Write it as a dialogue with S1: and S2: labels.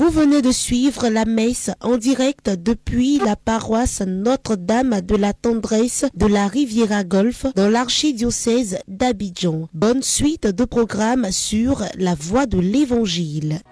S1: Vous venez de suivre la messe en direct depuis la paroisse Notre-Dame de la Tendresse de la Riviera Golfe dans l'archidiocèse d'Abidjan. Bonne suite de programmes sur la voie de l'Évangile.